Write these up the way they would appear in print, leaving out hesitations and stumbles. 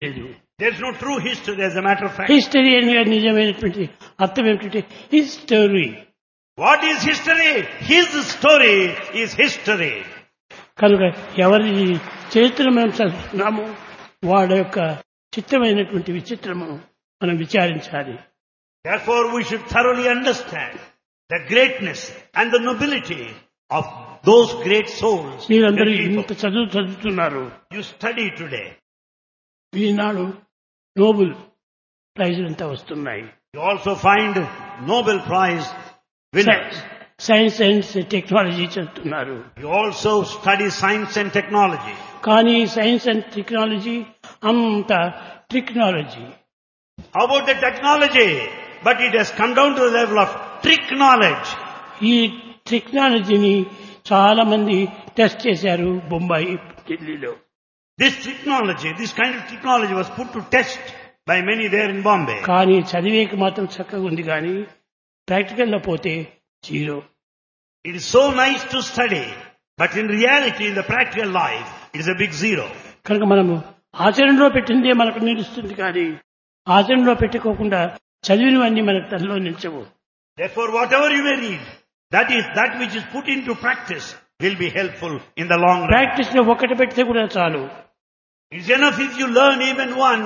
లేదు. There is no true history as a matter of fact. History అనగా నిజమైనటువంటి అర్థం ఏమిటంటే history. What is history? His story is history. కనుక ఎవరి చరిత్ర మనం చదువుతున్నామో వాడి యొక్క చిత్రమైనటువంటి విచిత్రము మనం విచారించాలి. Therefore we should thoroughly understand the greatness and the nobility of those great souls. మీరందరూ great people. ఇంత చదువుతున్నారు. You study today. Eenadu Nobel ప్రైజులు అంతా వస్తున్నాయి. You also find Nobel Prize winners. Science and technology చదువుతున్నారు. You also study science and technology. కానీ science and technology అంత technology. How about the technology? But it has come down to the level of trick knowledge. ఈ టెక్నాలజీని చాలా మంది test చేశారు బొంబాయి, ఢిల్లీలో. This kind of technology was put to test by many there in Bombay. కానీ చదివేకి మాత్రం చక్కగా ఉంది, కానీ ప్రాక్టికల్లో పోతే zero. It is so nice to study, but in reality, in the practical life, it is a big zero. కనుక మనము ఆచరణలో పెట్టిందే మనకు నిలుస్తుంది, కానీ ఆచరణలో పెట్టుకోకుండా చదివినవన్నీ మనకు తనలో నిలిచవు. Therefore, whatever you may read, that which is put into practice will be helpful in the long run. Practice లో ఒకటి పెడితే కూడా చాలు. It's enough if you learn even one.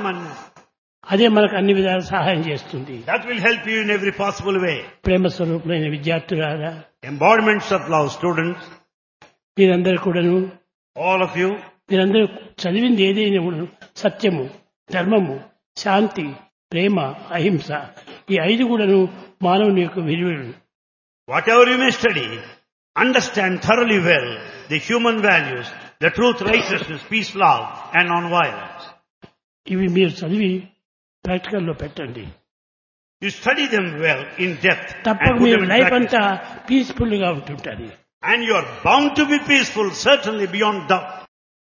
అదే మనకు అన్ని విధాలు సహాయం చేస్తుంది. That will help you in every possible way. ప్రేమ స్వరూపులైన విద్యార్థులారా, Embodiments of love students, మీరందరూ కూడాను, all of you, మీరందరూ చదివింది ఏదైనా కూడా సత్యము, ధర్మము, శాంతి, ప్రేమ, అహింస, ఈ 5 కూడాను మానవుని యొక్క విలువలు. whatever you may study, understand thoroughly well the human values, the truth, righteousness, peace, love, and non-violence. ఇవి మీరు చదివి ప్రాక్టికల్లో పెట్టండి. You study them well in depth తప్పక and put మీరు them in లైఫ్ practice. అంతా పీస్ఫుల్ గా ఉంటుంటారు. And you are bound to be peaceful, certainly beyond doubt.